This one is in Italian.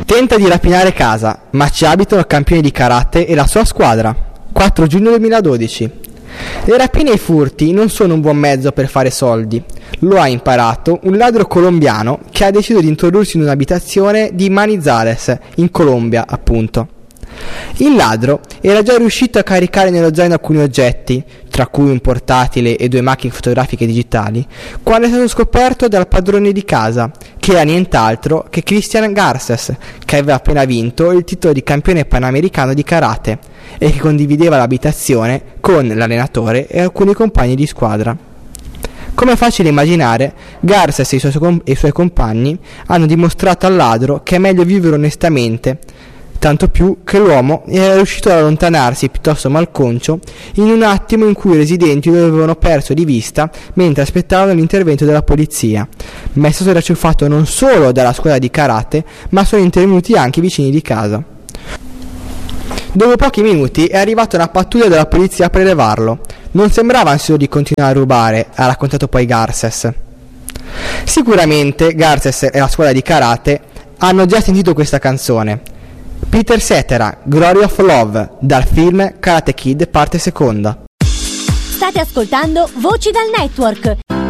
Tenta di rapinare casa, ma ci abitano il campione di karate e la sua squadra. 4 giugno 2012. Le rapine e i furti non sono un buon mezzo per fare soldi. Lo ha imparato un ladro colombiano che ha deciso di introdursi in un'abitazione di Manizales, in Colombia, appunto. Il ladro era già riuscito a caricare nello zaino alcuni oggetti, tra cui un portatile e 2 macchine fotografiche digitali, quando è stato scoperto dal padrone di casa, che era nient'altro che Cristian Garces, che aveva appena vinto il titolo di campione panamericano di karate e che condivideva l'abitazione con l'allenatore e alcuni compagni di squadra. Come è facile immaginare, Garces e i suoi compagni hanno dimostrato al ladro che è meglio vivere onestamente, tanto più che l'uomo era riuscito ad allontanarsi piuttosto malconcio in un attimo in cui i residenti lo avevano perso di vista mentre aspettavano l'intervento della polizia, ma è stato racciuffato non solo dalla squadra di karate, ma sono intervenuti anche i vicini di casa. Dopo pochi minuti è arrivata una pattuglia della polizia a prelevarlo. Non sembrava ansioso di continuare a rubare, ha raccontato poi Garces. Sicuramente Garces e la squadra di karate hanno già sentito questa canzone. Peter Cetera, Glory of Love, dal film Karate Kid parte seconda. State ascoltando Voci dal Network.